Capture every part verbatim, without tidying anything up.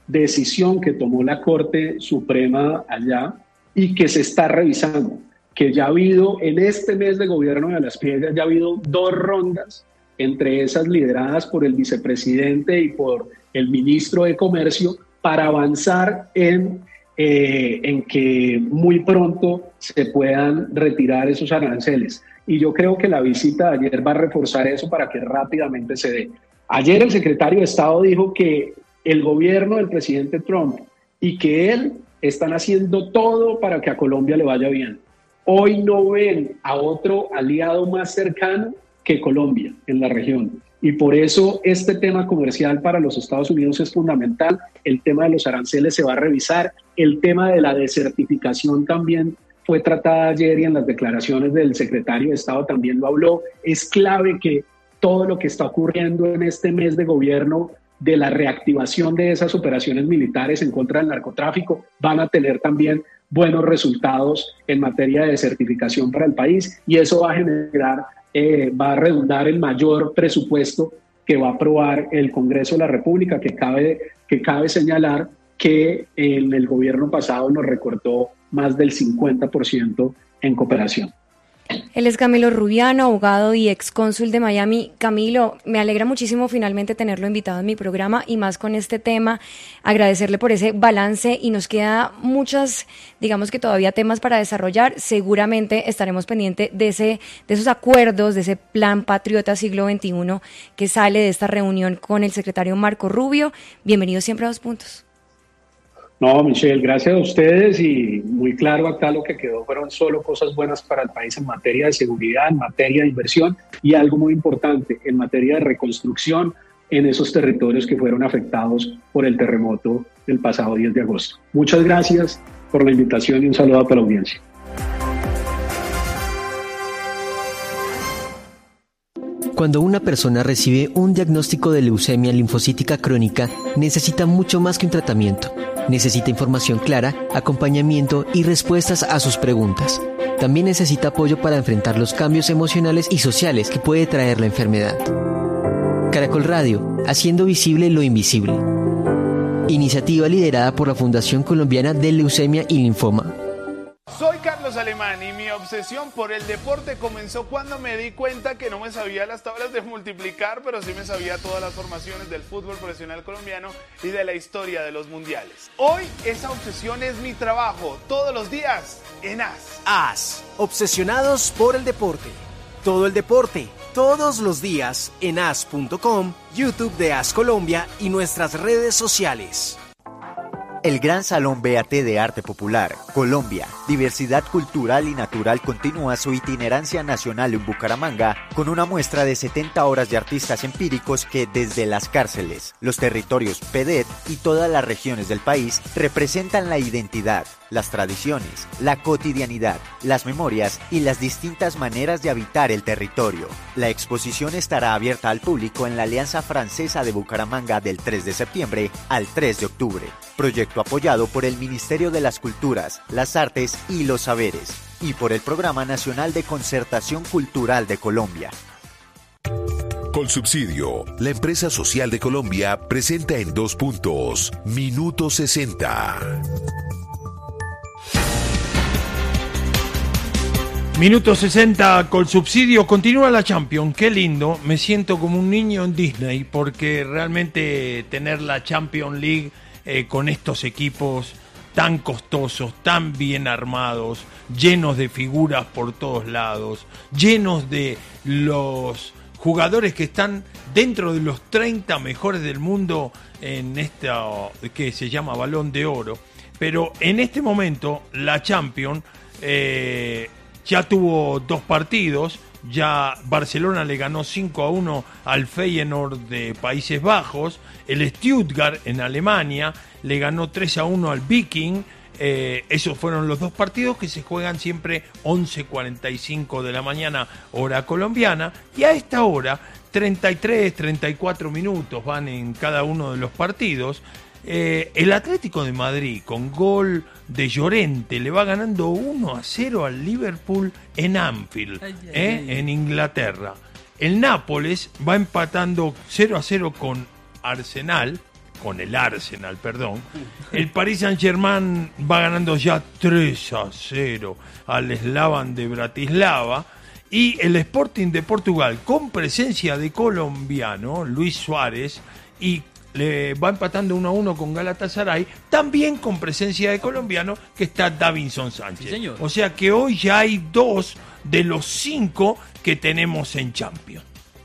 decisión que tomó la Corte Suprema allá y que se está revisando, que ya ha habido en este mes de gobierno de las piedras, ya ha habido dos rondas, entre esas lideradas por el vicepresidente y por el ministro de Comercio, para avanzar en, eh, en que muy pronto se puedan retirar esos aranceles. Y yo creo que la visita de ayer va a reforzar eso para que rápidamente se dé. Ayer el secretario de Estado dijo que el gobierno del presidente Trump y que él están haciendo todo para que a Colombia le vaya bien. Hoy no ven a otro aliado más cercano que Colombia en la región. Y por eso este tema comercial para los Estados Unidos es fundamental. El tema de los aranceles se va a revisar. El tema de la desertificación también fue tratada ayer y en las declaraciones del secretario de Estado también lo habló. Es clave que todo lo que está ocurriendo en este mes de gobierno de la reactivación de esas operaciones militares en contra del narcotráfico van a tener también buenos resultados en materia de desertificación para el país, y eso va a generar, eh, va a redundar en mayor presupuesto que va a aprobar el Congreso de la República, que cabe, que cabe señalar que en el gobierno pasado nos recortó más del cincuenta por ciento en cooperación. Él es Camilo Rubiano, abogado y excónsul de Miami. Camilo, me alegra muchísimo finalmente tenerlo invitado en mi programa y más con este tema, agradecerle por ese balance, y nos queda muchas, digamos que todavía temas para desarrollar. Seguramente estaremos pendientes de ese, de esos acuerdos, de ese plan Patriota Siglo veintiuno que sale de esta reunión con el secretario Marco Rubio. Bienvenido siempre a Dos Puntos. No, Michelle, gracias a ustedes, y muy claro acá lo que quedó fueron solo cosas buenas para el país en materia de seguridad, en materia de inversión y algo muy importante, en materia de reconstrucción en esos territorios que fueron afectados por el terremoto del pasado diez de agosto. Muchas gracias por la invitación y un saludo para la audiencia. Cuando una persona recibe un diagnóstico de leucemia linfocítica crónica, necesita mucho más que un tratamiento. Necesita información clara, acompañamiento y respuestas a sus preguntas. También necesita apoyo para enfrentar los cambios emocionales y sociales que puede traer la enfermedad. Caracol Radio, haciendo visible lo invisible. Iniciativa liderada por la Fundación Colombiana de Leucemia y Linfoma. Soy Carlos Alemán y mi obsesión por el deporte comenzó cuando me di cuenta que no me sabía las tablas de multiplicar, pero sí me sabía todas las formaciones del fútbol profesional colombiano y de la historia de los mundiales. Hoy esa obsesión es mi trabajo, todos los días en A S. A S, obsesionados por el deporte. Todo el deporte, todos los días en A S punto com, YouTube de A S Colombia y nuestras redes sociales. El Gran Salón B A T de Arte Popular, Colombia, Diversidad Cultural y Natural continúa su itinerancia nacional en Bucaramanga con una muestra de setenta horas de artistas empíricos que desde las cárceles, los territorios P D E T y todas las regiones del país representan la identidad, las tradiciones, la cotidianidad, las memorias y las distintas maneras de habitar el territorio. La exposición estará abierta al público en la Alianza Francesa de Bucaramanga del tres de septiembre al tres de octubre. Proyecto apoyado por el Ministerio de las Culturas, las Artes y los Saberes y por el Programa Nacional de Concertación Cultural de Colombia. Colsubsidio, la empresa social de Colombia, presenta en Dos Puntos, Minuto sesenta. Minuto sesenta, Colsubsidio, continúa la Champions, qué lindo, me siento como un niño en Disney, porque realmente tener la Champions League eh, con estos equipos tan costosos, tan bien armados, llenos de figuras por todos lados, llenos de los jugadores que están dentro de los treinta mejores del mundo en esta que se llama Balón de Oro, pero en este momento la Champions eh, ya tuvo dos partidos, ya Barcelona le ganó cinco a uno al Feyenoord de Países Bajos, el Stuttgart en Alemania le ganó tres a uno al Viking, eh, esos fueron los dos partidos que se juegan siempre once cuarenta y cinco de la mañana, hora colombiana, y a esta hora, treinta y tres, treinta y cuatro minutos van en cada uno de los partidos. Eh, el Atlético de Madrid con gol de Llorente le va ganando uno a cero al Liverpool en Anfield, ay, ay, eh, ay. en Inglaterra. El Nápoles va empatando cero a cero con Arsenal con el Arsenal, perdón, el Paris Saint-Germain va ganando ya tres a cero al Slavan de Bratislava, y el Sporting de Portugal, con presencia de colombiano Luis Suárez, y le va empatando uno a uno con Galatasaray, también con presencia de colombiano, que está Davinson Sánchez. Sí, señor. O sea que hoy ya hay dos de los cinco que tenemos en Champions.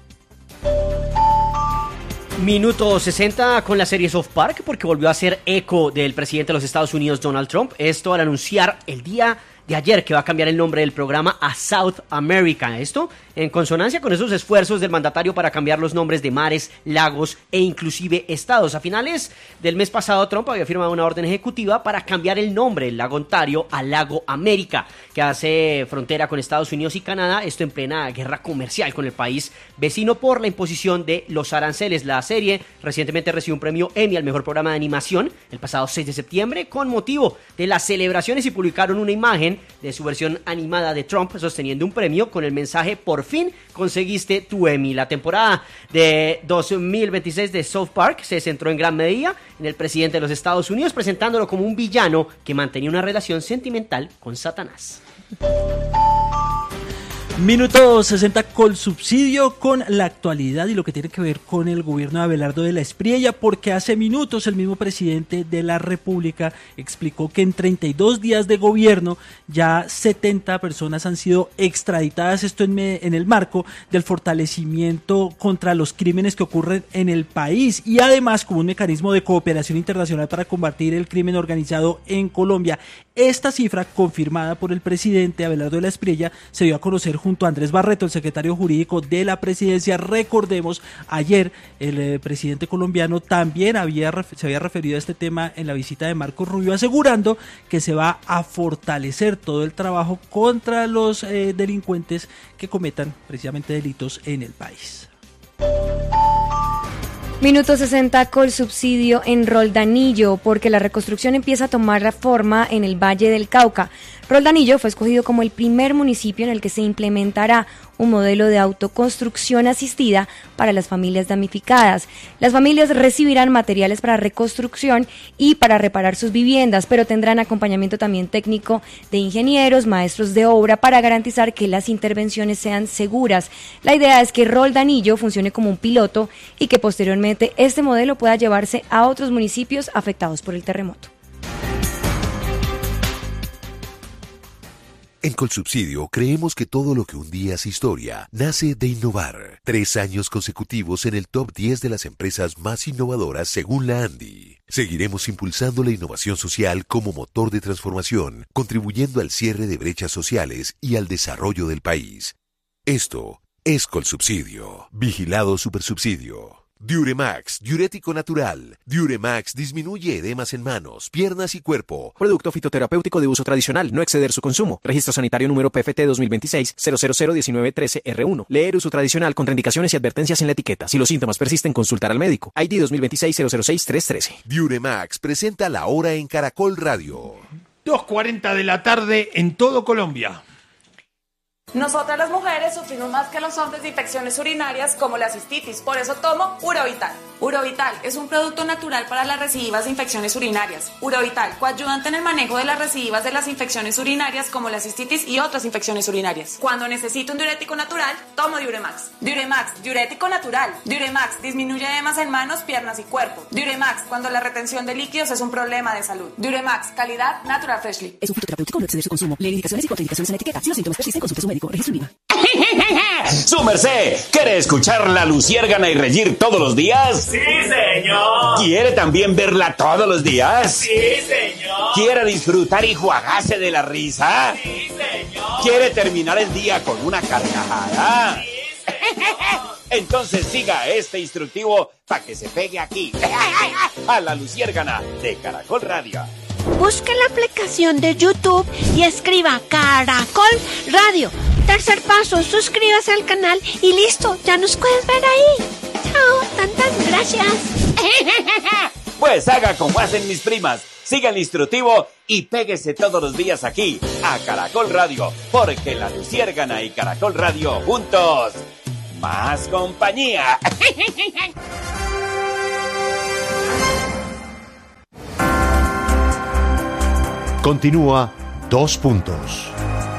Minuto sesenta con la serie South Park, porque volvió a hacer eco del presidente de los Estados Unidos, Donald Trump. Esto al anunciar el día de ayer que va a cambiar el nombre del programa a South America. Esto en consonancia con esos esfuerzos del mandatario para cambiar los nombres de mares, lagos e inclusive estados. A finales del mes pasado, Trump había firmado una orden ejecutiva para cambiar el nombre del lago Ontario a Lago América, que hace frontera con Estados Unidos y Canadá, esto en plena guerra comercial con el país vecino por la imposición de los aranceles. La serie recientemente recibió un premio Emmy al mejor programa de animación el pasado seis de septiembre con motivo de las celebraciones, y publicaron una imagen de su versión animada de Trump sosteniendo un premio con el mensaje: por fin conseguiste tu Emmy. La temporada de dos mil veintiséis de South Park se centró en gran medida en el presidente de los Estados Unidos, presentándolo como un villano que mantenía una relación sentimental con Satanás. Minuto sesenta con subsidio, con la actualidad y lo que tiene que ver con el gobierno de Abelardo de la Espriella, porque hace minutos el mismo presidente de la República explicó que en treinta y dos días de gobierno ya setenta personas han sido extraditadas, esto en, me, en el marco del fortalecimiento contra los crímenes que ocurren en el país, y además como un mecanismo de cooperación internacional para combatir el crimen organizado en Colombia. Esta cifra, confirmada por el presidente Abelardo de la Espriella, se dio a conocer junto a Andrés Barreto, el secretario jurídico de la presidencia. Recordemos, ayer el eh, presidente colombiano también había se había referido a este tema en la visita de Marco Rubio, asegurando que se va a fortalecer todo el trabajo contra los eh, delincuentes que cometan precisamente delitos en el país. Minuto sesenta con subsidio en Roldanillo, porque la reconstrucción empieza a tomar forma en el Valle del Cauca. Roldanillo fue escogido como el primer municipio en el que se implementará un modelo de autoconstrucción asistida para las familias damnificadas. Las familias recibirán materiales para reconstrucción y para reparar sus viviendas, pero tendrán acompañamiento también técnico de ingenieros, maestros de obra, para garantizar que las intervenciones sean seguras. La idea es que Roldanillo funcione como un piloto y que posteriormente este modelo pueda llevarse a otros municipios afectados por el terremoto. En Colsubsidio creemos que todo lo que un día es historia nace de innovar. Tres años consecutivos en el top diez de las empresas más innovadoras según la ANDI. Seguiremos impulsando la innovación social como motor de transformación, contribuyendo al cierre de brechas sociales y al desarrollo del país. Esto es Colsubsidio. Vigilado Supersubsidio. Diuremax, diurético natural. Diuremax disminuye edemas en manos, piernas y cuerpo. Producto fitoterapéutico de uso tradicional, no exceder su consumo. Registro sanitario número P F T dos mil veintiséis cero cero cero diecinueve trece R uno. Leer uso tradicional, contraindicaciones y advertencias en la etiqueta. Si los síntomas persisten, consultar al médico. I D dos mil veintiséis cero cero seis tres trece. Diuremax presenta la hora en Caracol Radio. dos cuarenta de la tarde en todo Colombia. Nosotras las mujeres sufrimos más que los hombres de infecciones urinarias como la cistitis, por eso tomo Urovital. Urovital es un producto natural para las recidivas de infecciones urinarias. Urovital coayudante en el manejo de las recidivas de las infecciones urinarias como la cistitis y otras infecciones urinarias. Cuando necesito un diurético natural, tomo Diuremax. Diuremax, diurético natural. Diuremax disminuye edemas en manos, piernas y cuerpo. Diuremax, cuando la retención de líquidos es un problema de salud. Diuremax, calidad Natural Freshly. Es un fitoterapéutico, no exceder su consumo. Lee indicaciones y contraindicaciones en la etiqueta. Si los síntomas persisten, consulte a su médico. Registro IVA. ¡Su merced! ¿Quiere escuchar la Luciérgana y reír todos los días? ¡Sí, señor! ¿Quiere también verla todos los días? ¡Sí, señor! ¿Quiere disfrutar y juagarse de la risa? ¡Sí, señor! ¿Quiere terminar el día con una carcajada? ¡Sí, señor! Entonces siga este instructivo para que se pegue aquí, a la Luciérgana de Caracol Radio. Busque la aplicación de YouTube y escriba Caracol Radio. Tercer paso, suscríbase al canal y listo, ya nos puedes ver ahí. Chao, tantas gracias. Pues haga como hacen mis primas, siga el instructivo y péguese todos los días aquí, a Caracol Radio, porque la Luciérgana y Caracol Radio juntos, más compañía. Continúa Dos Puntos.